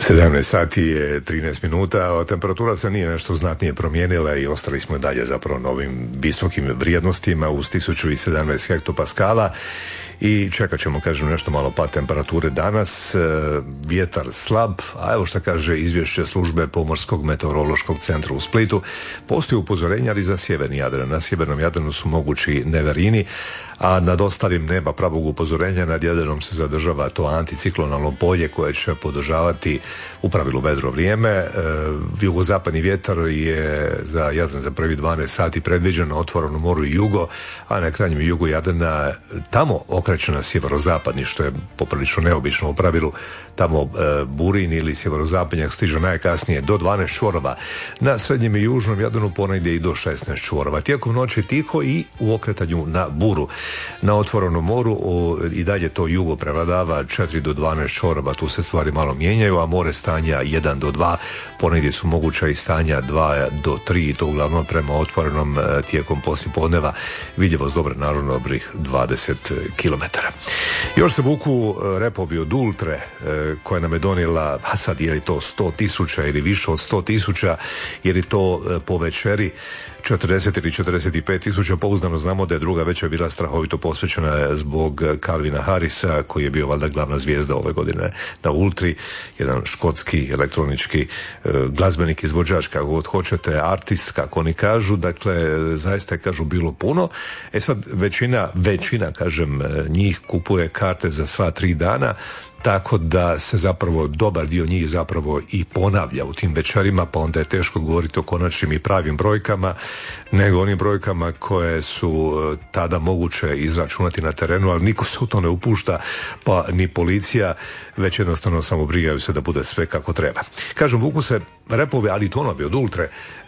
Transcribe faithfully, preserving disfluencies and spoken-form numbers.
sedamnaest sati je trinaest minuta, temperatura se nije nešto znatnije promijenila i ostali smo dalje zapravo na ovim visokim vrijednostima uz tisuću sedamnaest hektopaskala i čekat ćemo, kažem, nešto malo pad temperature danas, vjetar slab, a evo što kaže izvješće službe Pomorskog meteorološkog centra u Splitu, postoji upozorenja ali za sjeverni Jadran. Na sjevernom Jadranu su mogući neverini, a nad ostalim nema pravog upozorenja. Nad Jadranom se zadržava to anticiklonalno polje koje će podržavati u pravilu vedro vrijeme. E, jugozapadni vjetar je za Jadran za prvi dvanaest sati predviđen na otvorenom moru i jugo, a na krajnjem jugu Jadrana tamo okreće na sjeverozapadni, što je poprilično neobično u pravilu. Tamo e, burin ili sjeverozapadnjak stiže najkasnije do dvanaest čvorova. Na srednjem i južnom Jadranu ponegdje i do šesnaest čvorova. Tijekom noći tiho i u okretanju na buru. Na otvorenom moru o, i dalje to jugo prevladava četiri do dvanaest čvorova, tu se stvari malo mijenjaju, a more stanja jedan do dva, ponegdje su moguća i stanja dva do tri, i to uglavnom prema otvorenom e, tijekom poslijepodneva, vidljivost dobra naravno dobrih dvadeset kilometara. Još se vuku e, repovi od Ultre e, koja nam je donijela, a sad je li to sto tisuća ili više od sto tisuća, jer je to e, po večeri četrdeset ili četrdeset pet tisuća. Pouzdano znamo da je druga večer bila strahovito posvećena zbog Calvina Harrisa, koji je bio valjda glavna zvijezda ove godine na Ultri, jedan škotski elektronički e, glazbenik, izvođač, kako god hoćete, artist, kako oni kažu. Dakle, zaista je, kažu, bilo puno. E sad, većina, većina, kažem, njih kupuje karte za sva tri dana, tako da se zapravo dobar dio njih zapravo i ponavlja u tim večerima, pa onda je teško govoriti o konačnim i pravim brojkama, nego onim brojkama koje su tada moguće izračunati na terenu, ali niko se u to ne upušta, pa ni policija, već jednostavno samo brigaju se da bude sve kako treba. Kažem, vuku se repovi, ali tonovi od Ultre,